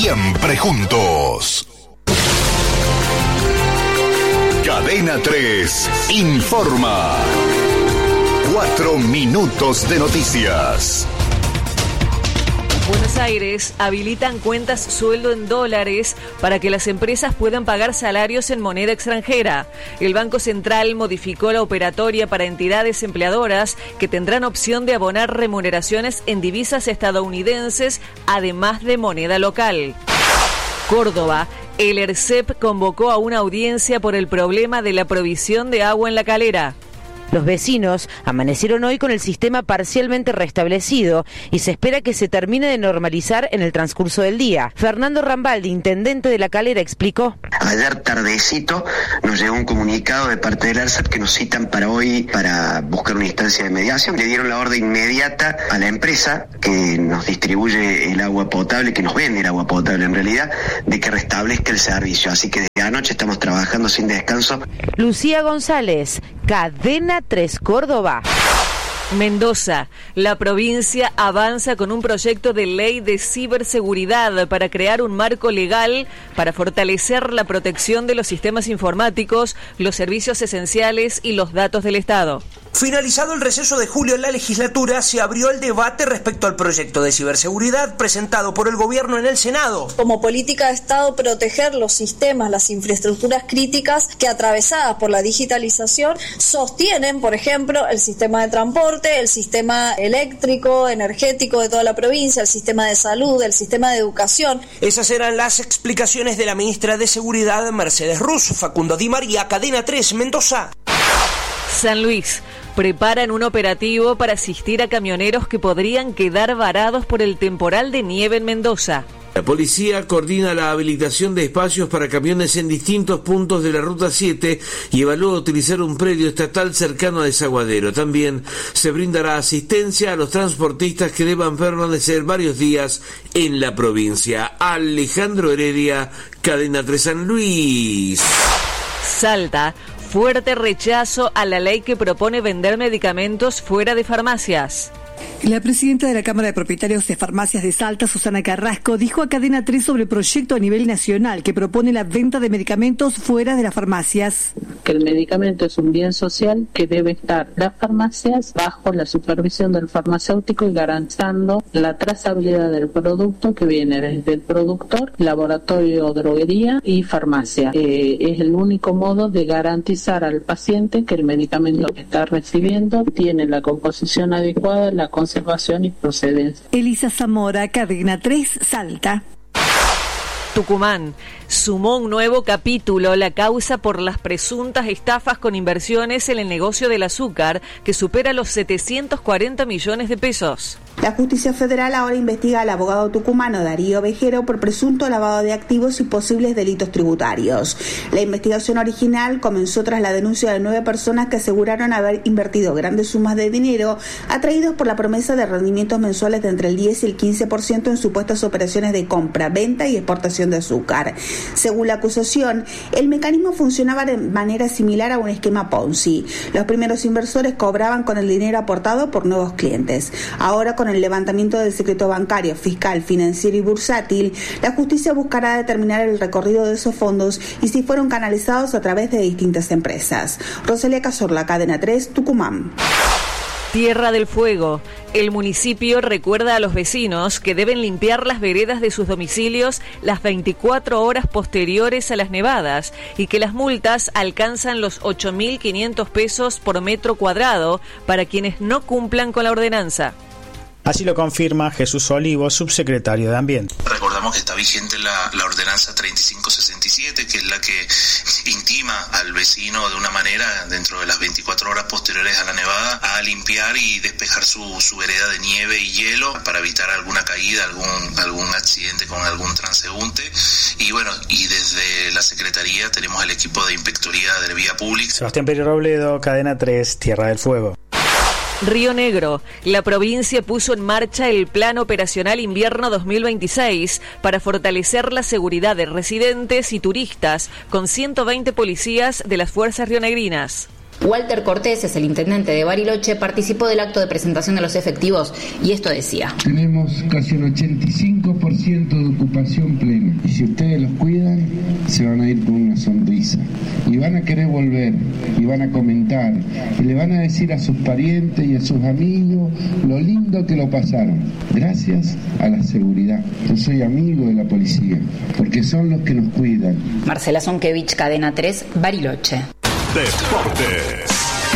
siempre juntos. Cadena 3 informa. 4 minutos de noticias. Buenos Aires habilitan cuentas sueldo en dólares para que las empresas puedan pagar salarios en moneda extranjera. El Banco Central modificó la operatoria para entidades empleadoras que tendrán opción de abonar remuneraciones en divisas estadounidenses, además de moneda local. Córdoba. El ERCEP convocó a una audiencia por el problema de la provisión de agua en La Calera. Los vecinos amanecieron hoy con el sistema parcialmente restablecido y se espera que se termine de normalizar en el transcurso del día. Fernando Rambaldi, intendente de La Calera, explicó. Ayer tardecito nos llegó un comunicado de parte del ERCEP que nos citan para hoy para buscar una instancia de mediación. Le dieron la orden inmediata a la empresa que nos distribuye el agua potable, que nos vende el agua potable en realidad, de que restablezca el servicio. Así que desde anoche estamos trabajando sin descanso. Lucía González, Cadena 3 Córdoba. Mendoza. La provincia avanza con un proyecto de ley de ciberseguridad para crear un marco legal para fortalecer la protección de los sistemas informáticos, los servicios esenciales y los datos del Estado. Finalizado el receso de julio en la legislatura, se abrió el debate respecto al proyecto de ciberseguridad presentado por el gobierno en el Senado. Como política de Estado, proteger los sistemas, las infraestructuras críticas que, atravesadas por la digitalización, sostienen, por ejemplo, el sistema de transporte, el sistema eléctrico, energético de toda la provincia, el sistema de salud, el sistema de educación. Esas eran las explicaciones de la ministra de Seguridad, Mercedes Ruz. Facundo Di María, Cadena 3, Mendoza. San Luis. Preparan un operativo para asistir a camioneros que podrían quedar varados por el temporal de nieve en Mendoza. La policía coordina la habilitación de espacios para camiones en distintos puntos de la Ruta 7 y evalúa utilizar un predio estatal cercano a Desaguadero. También se brindará asistencia a los transportistas que deban permanecer varios días en la provincia. Alejandro Heredia, Cadena 3 San Luis. Salta. Fuerte rechazo a la ley que propone vender medicamentos fuera de farmacias. La presidenta de la Cámara de Propietarios de Farmacias de Salta, Susana Carrasco, dijo a Cadena 3 sobre el proyecto a nivel nacional que propone la venta de medicamentos fuera de las farmacias. Que el medicamento es un bien social que debe estar en las farmacias bajo la supervisión del farmacéutico y garantizando la trazabilidad del producto que viene desde el productor, laboratorio, droguería y farmacia. Es el único modo de garantizar al paciente que el medicamento que está recibiendo tiene la composición adecuada, la conservación y procedencia. Elisa Zamora, Cadena 3, Salta. Tucumán. Sumó un nuevo capítulo la causa por las presuntas estafas con inversiones en el negocio del azúcar, que supera los 740 millones de pesos. La Justicia Federal ahora investiga al abogado tucumano Darío Vejero por presunto lavado de activos y posibles delitos tributarios. La investigación original comenzó tras la denuncia de 9 personas que aseguraron haber invertido grandes sumas de dinero atraídos por la promesa de rendimientos mensuales de entre el 10 y el 15% en supuestas operaciones de compra, venta y exportación de azúcar. Según la acusación, el mecanismo funcionaba de manera similar a un esquema Ponzi. Los primeros inversores cobraban con el dinero aportado por nuevos clientes. Ahora, con el levantamiento del secreto bancario, fiscal, financiero y bursátil, la justicia buscará determinar el recorrido de esos fondos y si fueron canalizados a través de distintas empresas. Rosalía Cazorla, Cadena 3, Tucumán. Tierra del Fuego. El municipio recuerda a los vecinos que deben limpiar las veredas de sus domicilios las 24 horas posteriores a las nevadas y que las multas alcanzan los 8.500 pesos por metro cuadrado para quienes no cumplan con la ordenanza. Así lo confirma Jesús Olivo, subsecretario de Ambiente. Recordamos que está vigente la ordenanza 3567, que es la que intima al vecino de una manera, dentro de las 24 horas posteriores a la nevada, a limpiar y despejar su vereda de nieve y hielo para evitar alguna caída, algún accidente con algún transeúnte. Y bueno, y desde la Secretaría tenemos el equipo de Inspectoría de Vía Pública. Sebastián Pérez Robledo, Cadena 3, Tierra del Fuego. Río Negro. La provincia puso en marcha el Plan Operacional Invierno 2026 para fortalecer la seguridad de residentes y turistas con 120 policías de las fuerzas rionegrinas. Walter Cortés, es el intendente de Bariloche, participó del acto de presentación de los efectivos y esto decía. Tenemos casi el 85% de ocupación plena. ustedes los cuidan, se van a ir con una sonrisa y van a querer volver y van a comentar y le van a decir a sus parientes y a sus amigos lo lindo que lo pasaron, gracias a la seguridad. Yo soy amigo de la policía porque son los que nos cuidan. Marcela Zonkevich, Cadena 3, Bariloche. Deportes.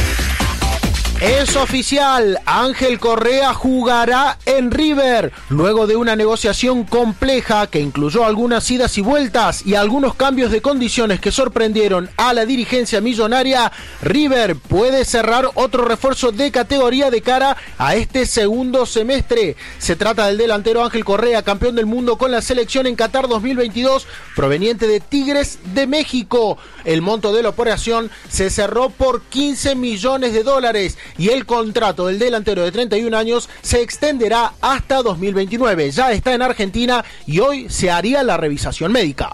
Es oficial, Ángel Correa jugará en River. Luego de una negociación compleja que incluyó algunas idas y vueltas y algunos cambios de condiciones que sorprendieron a la dirigencia millonaria, River puede cerrar otro refuerzo de categoría de cara a este segundo semestre. Se trata del delantero Ángel Correa, campeón del mundo con la selección en Qatar 2022, proveniente de Tigres de México. El monto de la operación se cerró por $15 millones y el contrato del delantero de 31 años se extenderá hasta 2029. Ya está en Argentina y hoy se haría la revisación médica.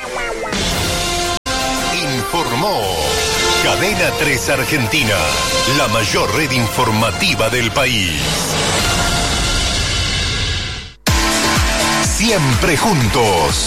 Informó Cadena 3 Argentina, la mayor red informativa del país. Siempre juntos.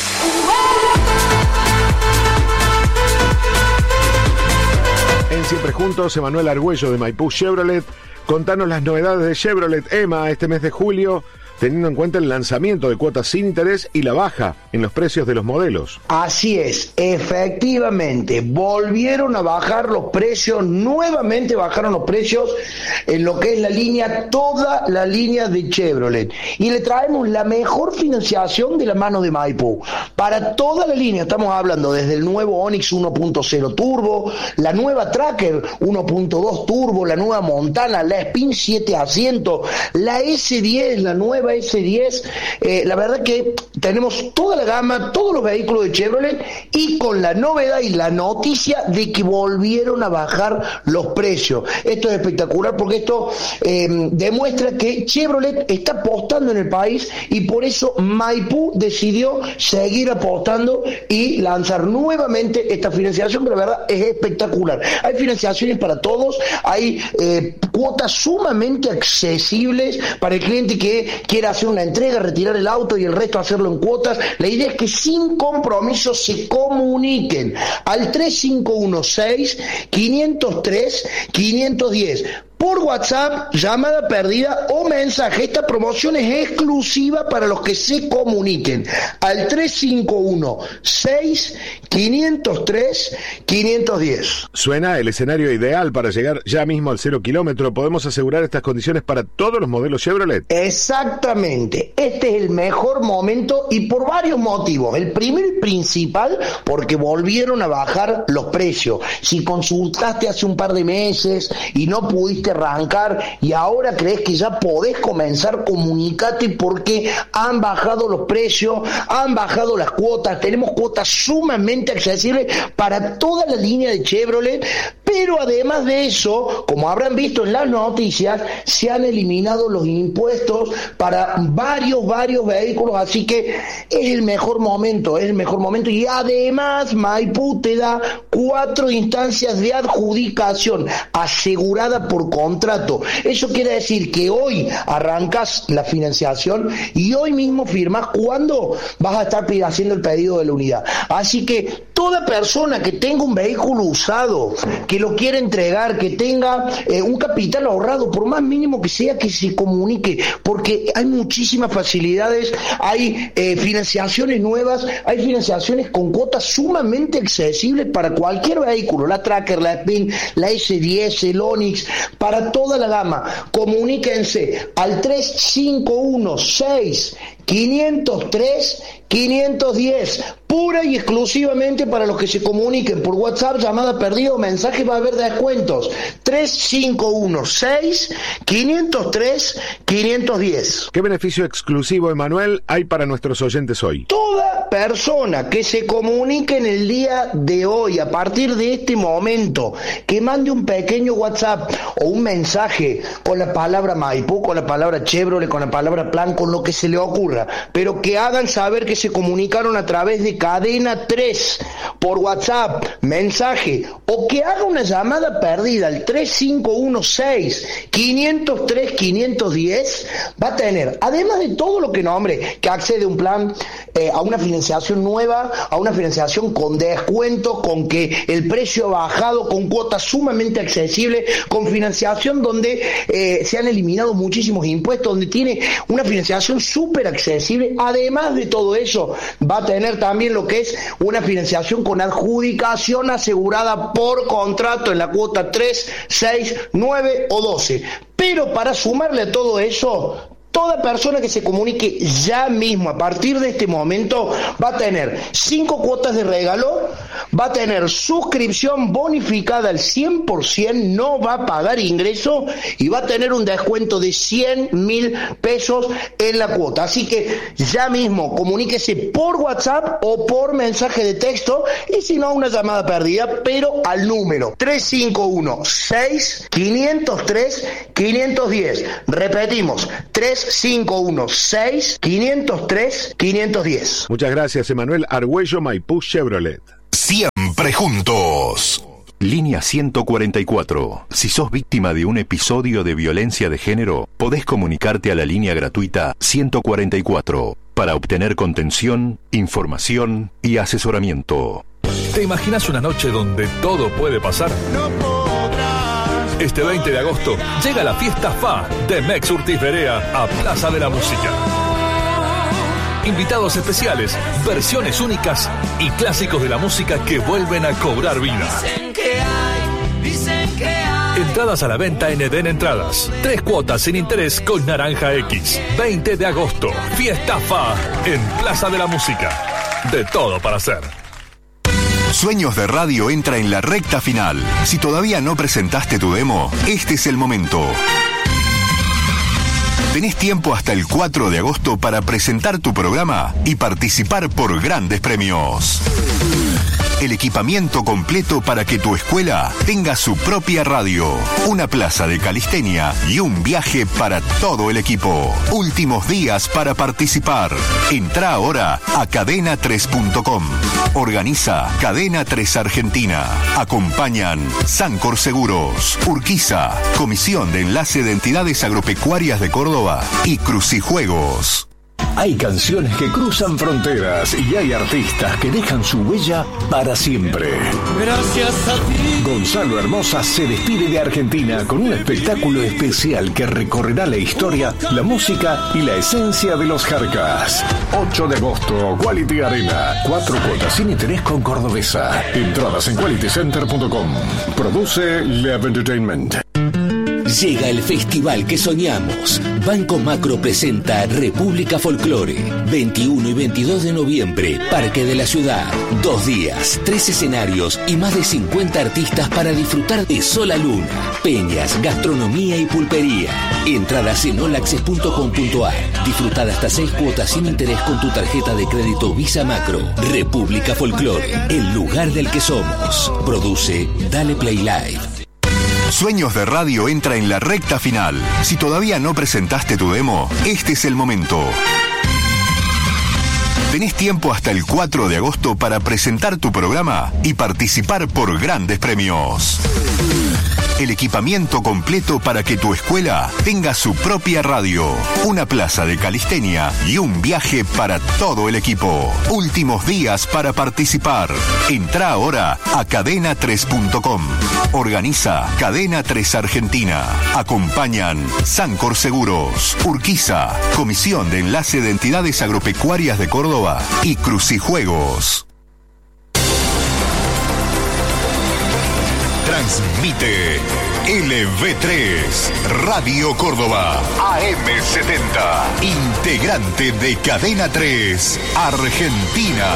Siempre juntos, Emanuel Argüello de Maipú Chevrolet. Contanos las novedades de Chevrolet EMA este mes de julio, teniendo en cuenta el lanzamiento de cuotas sin interés y la baja en los precios de los modelos. Así es, efectivamente, volvieron a bajar los precios, nuevamente bajaron los precios en lo que es la línea, toda la línea de Chevrolet. Y le traemos la mejor financiación de la mano de Maipú. Para toda la línea, estamos hablando desde el nuevo Onix 1.0 Turbo, la nueva Tracker 1.2 Turbo, la nueva Montana, la Spin 7 asientos, la S10, la nueva S10, la verdad que tenemos toda la gama, todos los vehículos de Chevrolet y con la novedad y la noticia de que volvieron a bajar los precios. Esto es espectacular porque esto demuestra que Chevrolet está apostando en el país y por eso Maipú decidió seguir apostando y lanzar nuevamente esta financiación que la verdad es espectacular. Hay financiaciones para todos, hay cuotas sumamente accesibles para el cliente que quiera hacer una entrega, retirar el auto y el resto hacerlo en cuotas. La idea es que sin compromiso se comuniquen al 3516-503-510. Por WhatsApp, llamada perdida o mensaje. Esta promoción es exclusiva para los que se comuniquen al 3516-503-510. Suena el escenario ideal para llegar ya mismo al 0 kilómetro. ¿Podemos asegurar estas condiciones para todos los modelos Chevrolet? Exactamente. Este es el mejor momento y por varios motivos. El primero y principal, porque volvieron a bajar los precios. Si consultaste hace un par de meses y no pudiste arrancar y ahora crees que ya podés comenzar, comunicate porque han bajado los precios, han bajado las cuotas, tenemos cuotas sumamente accesibles para toda la línea de Chevrolet, pero además de eso, como habrán visto en las noticias, se han eliminado los impuestos para varios vehículos, así que es el mejor momento y además Maipú te da 4 instancias de adjudicación asegurada por contrato. Eso quiere decir que hoy arrancas la financiación y hoy mismo firmas cuando vas a estar haciendo el pedido de la unidad. Así que toda persona que tenga un vehículo usado, que lo quiera entregar, que tenga un capital ahorrado, por más mínimo que sea, que se comunique, porque hay muchísimas facilidades, hay financiaciones nuevas, hay financiaciones con cuotas sumamente accesibles para cualquier vehículo, la Tracker, la Spin, la S10, el Onix, para toda la gama. Comuníquense al 3516-503-510, pura y exclusivamente para los que se comuniquen por WhatsApp, llamada perdida o mensaje, va a haber descuentos. 3516-503-510. ¿Qué beneficio exclusivo, Emanuel, hay para nuestros oyentes hoy? Toda persona que se comunique en el día de hoy, a partir de este momento, que mande un pequeño WhatsApp o un mensaje con la palabra Maipú, con la palabra Chevrolet, con la palabra Plan, con lo que se le ocurra, pero que hagan saber que se comunicaron a través de Cadena 3 por WhatsApp, mensaje, o que haga una llamada perdida al 3516-503-510, va a tener, además de todo lo que nombre, que accede a un plan, a una financiación financiación nueva a una financiación con descuento, con que el precio ha bajado, con cuotas sumamente accesibles, con financiación donde se han eliminado muchísimos impuestos, donde tiene una financiación súper accesible. Además de todo eso, va a tener también lo que es una financiación con adjudicación asegurada por contrato en la cuota 3, 6, 9 o 12. Pero para sumarle a todo eso, toda persona que se comunique ya mismo a partir de este momento va a tener 5 cuotas de regalo, va a tener suscripción bonificada al 100%, no va a pagar ingreso y va a tener un descuento de 100.000 pesos en la cuota. Así que ya mismo comuníquese por WhatsApp o por mensaje de texto, y si no, una llamada perdida, pero al número 351-6-503-510. Repetimos, 351-6-503-510. Muchas gracias, Emanuel Argüello, Maipú Chevrolet. Siempre juntos. Línea 144. Si sos víctima de un episodio de violencia de género, podés comunicarte a la línea gratuita 144 para obtener contención, información y asesoramiento. ¿Te imaginas una noche donde todo puede pasar? No podrás. Este 20 de agosto llega la fiesta FA de Mex Urtiz Berea a Plaza de la Música. Invitados especiales, versiones únicas y clásicos de la música que vuelven a cobrar vida. Dicen que hay. Entradas a la venta en Eden Entradas. 3 cuotas sin interés con Naranja X. 20 de agosto, fiesta FA en Plaza de la Música. De todo para hacer. Sueños de Radio entra en la recta final. Si todavía no presentaste tu demo, este es el momento. Tenés tiempo hasta el 4 de agosto para presentar tu programa y participar por grandes premios. El equipamiento completo para que tu escuela tenga su propia radio, una plaza de calistenia y un viaje para todo el equipo. Últimos días para participar. Entrá ahora a cadena3.com. Organiza Cadena 3 Argentina. Acompañan Sancor Seguros, Urquiza, Comisión de Enlace de Entidades Agropecuarias de Córdoba y Crucijuegos. Hay canciones que cruzan fronteras y hay artistas que dejan su huella para siempre. Gracias a ti. Gonzalo Hermosa se despide de Argentina con un espectáculo especial que recorrerá la historia, la música y la esencia de los Jarcas. 8 de agosto, Quality Arena. 4 cuotas sin interés con Cordobesa. Entradas en qualitycenter.com. Produce Lev Entertainment. Llega el festival que soñamos. Banco Macro presenta República Folclore. 21 y 22 de noviembre, Parque de la Ciudad. 2 días, 3 escenarios y más de 50 artistas para disfrutar de Sol a Luna, peñas, gastronomía y pulpería. Entradas en olaccess.com.ar. Disfrutar hasta 6 cuotas sin interés con tu tarjeta de crédito Visa Macro. República Folclore, el lugar del que somos. Produce Dale Play Live. Sueños de Radio entra en la recta final. Si todavía no presentaste tu demo, este es el momento. Tenés tiempo hasta el 4 de agosto para presentar tu programa y participar por grandes premios. El equipamiento completo para que tu escuela tenga su propia radio, una plaza de calistenia y un viaje para todo el equipo. Últimos días para participar. Entrá ahora a cadena3.com. Organiza Cadena 3 Argentina. Acompañan Sancor Seguros, Urquiza, Comisión de Enlace de Entidades Agropecuarias de Córdoba y Crucijuegos. Transmite LV3, Radio Córdoba, AM70, integrante de Cadena 3, Argentina.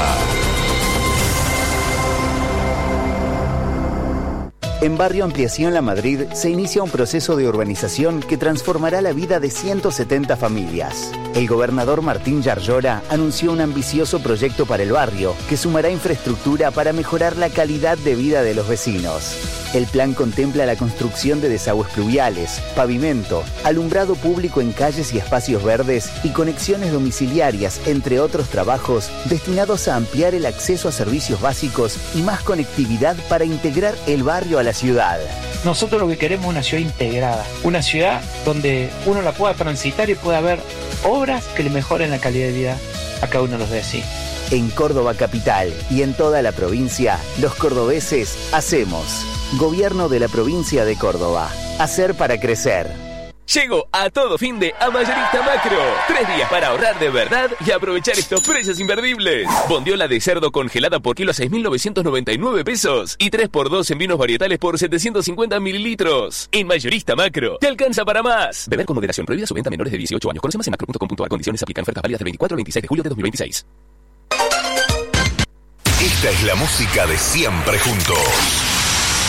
En Barrio Ampliación La Madrid se inicia un proceso de urbanización que transformará la vida de 170 familias. El gobernador Martín Yarlora anunció un ambicioso proyecto para el barrio que sumará infraestructura para mejorar la calidad de vida de los vecinos. El plan contempla la construcción de desagües pluviales, pavimento, alumbrado público en calles y espacios verdes y conexiones domiciliarias, entre otros trabajos destinados a ampliar el acceso a servicios básicos y más conectividad para integrar el barrio a la ciudad. Nosotros lo que queremos es una ciudad integrada, una ciudad donde uno la pueda transitar y pueda ver obras que le mejoren la calidad de vida a cada uno de los vecinos. En Córdoba Capital y en toda la provincia, los cordobeses hacemos. Gobierno de la provincia de Córdoba. Hacer para crecer. Llego a todo fin de a Mayorista Macro. 3 días para ahorrar de verdad y aprovechar estos precios imperdibles. Bondiola de cerdo congelada por kilo a 6.999 pesos. Y 3x2 en vinos varietales por 750 mililitros. En Mayorista Macro, te alcanza para más. Beber con moderación. Prohibida su venta a menores de 18 años. Conoce más en macro.com.ar. Condiciones aplican. Ofertas válidas del 24 al 26 de julio de 2026. Esta es la música de Siempre Juntos.